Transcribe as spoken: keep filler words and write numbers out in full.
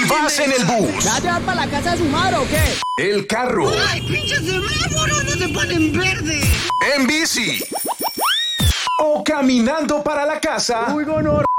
Vas en el bus, ¿Ya te vas para la casa de su madre o qué? el carro, ¡Ay, pinches semáforos! ¡No se ponen verde! en bici o caminando para la casa. Uy, gonorrea.